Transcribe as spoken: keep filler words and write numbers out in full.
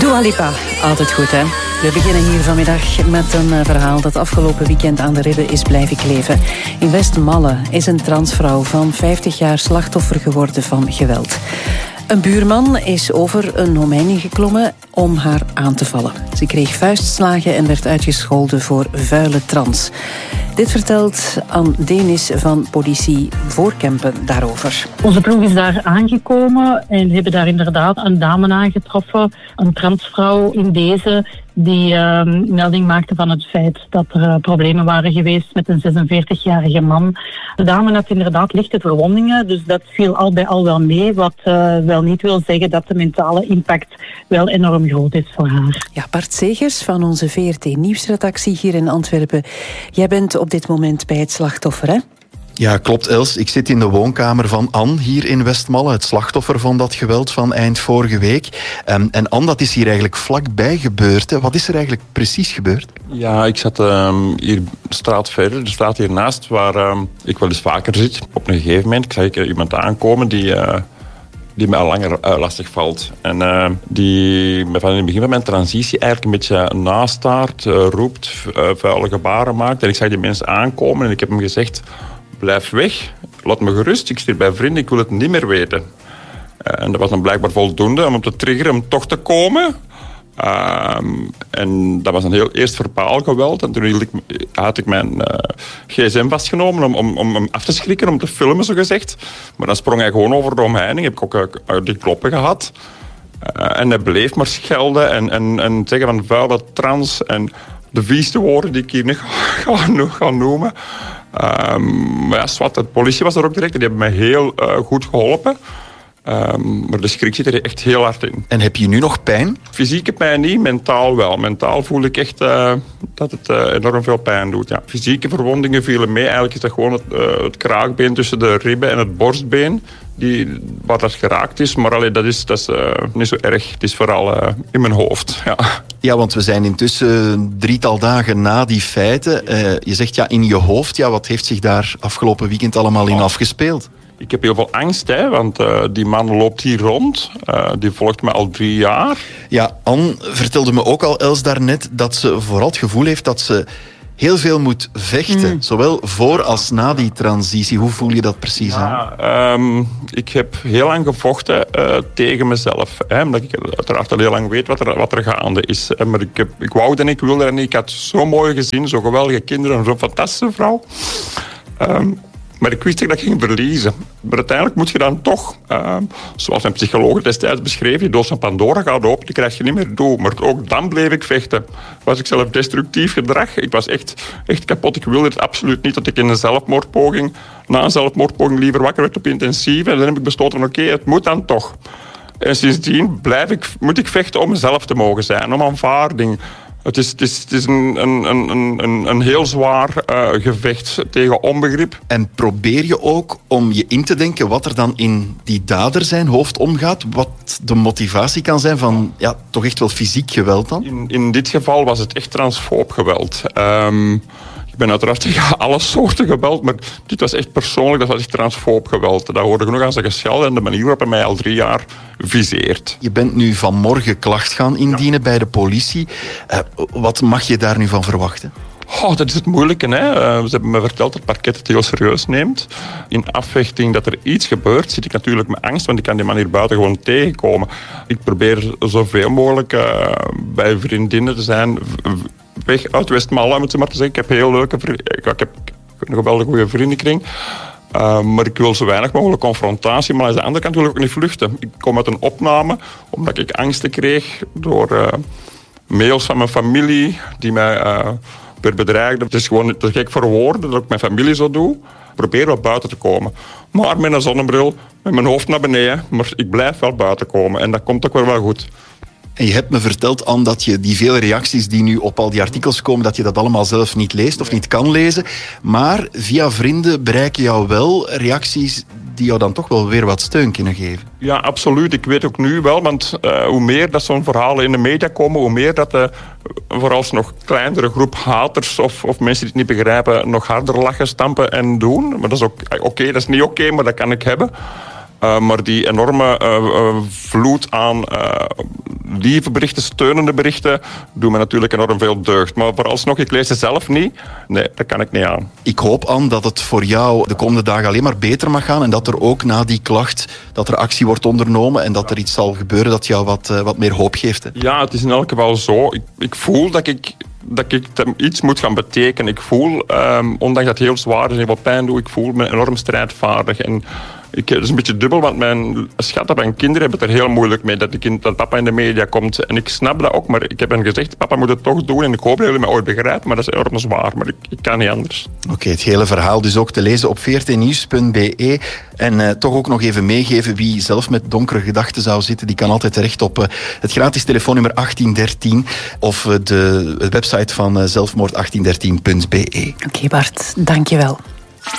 Dua Lipa, altijd goed hè. We beginnen hier vanmiddag met een verhaal dat afgelopen weekend aan de ribben is blijven kleven. In Westmalle is een transvrouw van vijftig jaar slachtoffer geworden van geweld. Een buurman is over een omheining geklommen om haar aan te vallen. Ze kreeg vuistslagen en werd uitgescholden voor vuile trans. Dit vertelt Anne Denis van politie Voorkempen daarover. Onze ploeg is daar aangekomen en hebben daar inderdaad een dame aangetroffen, een transvrouw in deze, die uh, melding maakte van het feit dat er uh, problemen waren geweest met een zesenveertigjarige man. De dame had inderdaad lichte verwondingen, dus dat viel al bij al wel mee, wat uh, wel niet wil zeggen dat de mentale impact wel enorm groot is voor haar. Ja, Bart Segers van onze V R T Nieuwsredactie hier in Antwerpen. Jij bent op dit moment bij het slachtoffer, hè? Ja, klopt Els. Ik zit in de woonkamer van Anne hier in Westmalle, het slachtoffer van dat geweld van eind vorige week. Um, en Anne, dat is hier eigenlijk vlakbij gebeurd. Hè. Wat is er eigenlijk precies gebeurd? Ja, ik zat um, hier de straat verder, de straat hiernaast, waar um, ik wel eens vaker zit. Op een gegeven moment zag ik iemand aankomen die... Uh, die mij al langer uh, lastig valt. En uh, die me van in het begin van mijn transitie eigenlijk een beetje nastaart, uh, roept, uh, vuile gebaren maakt. En ik zag die mensen aankomen en ik heb hem gezegd, blijf weg, laat me gerust, ik zit hier bij vrienden, ik wil het niet meer weten. Uh, en dat was dan blijkbaar voldoende om hem te triggeren om toch te komen. Uh, en dat was een heel eerst verbaal geweld. En toen hield ik, had ik mijn uh, gsm vastgenomen om, om, om hem af te schrikken, om te filmen, zo gezegd. Maar dan sprong hij gewoon over de omheining. Heb ik ook uh, die kloppen gehad. Uh, en hij bleef maar schelden en, en, en zeggen van vuile trans en de vieste woorden die ik hier niet ga, ga noemen. Uh, maar ja, zwart, de politie was er ook direct. Die hebben mij heel uh, goed geholpen. Um, maar de schrik zit er echt heel hard in. En heb je nu nog pijn? Fysieke pijn niet, mentaal wel. Mentaal voel ik echt uh, dat het uh, enorm veel pijn doet. Ja. Fysieke verwondingen vielen mee. Eigenlijk is dat gewoon het, uh, het kraakbeen tussen de ribben en het borstbeen. Die, wat dat geraakt is. Maar allee, dat is, dat is uh, niet zo erg. Het is vooral uh, in mijn hoofd. Ja. Ja, want we zijn intussen drietal dagen na die feiten. Uh, je zegt ja, in je hoofd. Ja, wat heeft zich daar afgelopen weekend allemaal in afgespeeld? Ik heb heel veel angst, hè, want uh, die man loopt hier rond. Uh, die volgt me al drie jaar. Ja, Anne vertelde me ook al, Els, daarnet, dat ze vooral het gevoel heeft dat ze heel veel moet vechten. Mm. Zowel voor als na die transitie. Hoe voel je dat precies aan? Ja, um, ik heb heel lang gevochten uh, tegen mezelf. Hè, omdat ik uiteraard al heel lang weet wat er, wat er gaande is. Hè, maar ik, heb, ik wou en ik wilde en ik had zo'n mooi gezin, zo'n geweldige kinderen en zo'n fantastische vrouw. Um, Maar ik wist dat ik ging verliezen. Maar uiteindelijk moet je dan toch, uh, zoals mijn psycholoog destijds beschreef, die doos van Pandora gaat open, die krijg je niet meer door. Maar ook dan bleef ik vechten. Was ik zelf destructief gedrag. Ik was echt, echt kapot. Ik wilde het absoluut niet dat ik in een zelfmoordpoging, na een zelfmoordpoging liever wakker werd op intensief. En dan heb ik besloten, oké, okay, het moet dan toch. En sindsdien blijf ik, moet ik vechten om mezelf te mogen zijn, om aanvaarding. Het is, het is, het is een, een, een, een, een heel zwaar uh, gevecht tegen onbegrip. En probeer je ook om je in te denken wat er dan in die dader zijn hoofd omgaat? Wat de motivatie kan zijn van ja, toch echt wel fysiek geweld dan? In, in dit geval was het echt transfoob geweld. Um, ik ben uiteraard tegen alle soorten geweld, maar dit was echt persoonlijk, dat was echt transfoob geweld. Dat hoorde genoeg aan zijn gescheld en de manier waarop hij mij al drie jaar viseert. Je bent nu vanmorgen klacht gaan indienen ja. bij de politie. Uh, wat mag je daar nu van verwachten? Oh, dat is het moeilijke. Hè? Uh, ze hebben me verteld dat het parket het heel serieus neemt. In afwachting dat er iets gebeurt, zit ik natuurlijk met angst, want ik kan die man hier buiten gewoon tegenkomen. Ik probeer zoveel mogelijk uh, bij vriendinnen te zijn, weg uit Westmalle, moet je maar te zeggen. Ik heb heel leuke vrienden. Ik heb een geweldige goede vriendenkring. Uh, maar ik wil zo weinig mogelijk confrontatie. Maar aan de andere kant wil ik ook niet vluchten. Ik kom uit een opname, omdat ik angsten kreeg door uh, mails van mijn familie die mij uh, weer bedreigden. Het is gewoon te gek voor woorden dat ik mijn familie zo doe. Ik probeer wel buiten te komen. Maar met een zonnebril, met mijn hoofd naar beneden. Maar ik blijf wel buiten komen. En dat komt ook wel wel goed. En je hebt me verteld, Anne, dat je die vele reacties die nu op al die artikels komen, dat je dat allemaal zelf niet leest of niet kan lezen. Maar via vrienden bereiken jou wel reacties die jou dan toch wel weer wat steun kunnen geven. Ja, absoluut. Ik weet ook nu wel, want uh, hoe meer dat zo'n verhalen in de media komen, hoe meer dat de vooralsnog kleinere groep haters of, of mensen die het niet begrijpen nog harder lachen, stampen en doen. Maar dat is ook oké, okay, dat is niet oké, okay, maar dat kan ik hebben. Uh, maar die enorme uh, uh, vloed aan uh, lieve berichten, steunende berichten, doen me natuurlijk enorm veel deugd. Maar vooralsnog, ik lees ze zelf niet. Nee, dat kan ik niet aan. Ik hoop, Anne, dat het voor jou de komende dagen alleen maar beter mag gaan en dat er ook na die klacht dat er actie wordt ondernomen en dat er iets zal gebeuren dat jou wat, uh, wat meer hoop geeft. Hè? Ja, het is in elk geval zo. Ik, ik voel dat ik... dat ik iets moet gaan betekenen. Ik voel, um, ondanks dat het heel zwaar is en wat pijn doet, ik voel me enorm strijdvaardig. En ik, het is een beetje dubbel, want mijn schatten en kinderen hebben het er heel moeilijk mee dat, ik, dat papa in de media komt. En ik snap dat ook, maar ik heb hen gezegd, papa moet het toch doen en ik hoop dat jullie me ooit begrijpen, maar dat is enorm zwaar. Maar ik, ik kan niet anders. Oké, okay, het hele verhaal dus ook te lezen op v r t nieuws punt b e. En uh, toch ook nog even meegeven wie zelf met donkere gedachten zou zitten, die kan altijd terecht op uh, het gratis telefoonnummer achttien dertien of uh, de website van uh, zelfmoord achttien dertien punt b e. Oké, okay, Bart, dank je wel.